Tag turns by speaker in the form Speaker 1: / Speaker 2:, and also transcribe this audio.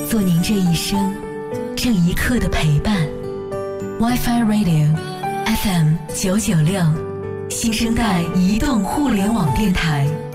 Speaker 1: 做您这一生这一刻的陪伴。 WiFi Radio FM 996，新生代移动互联网电台。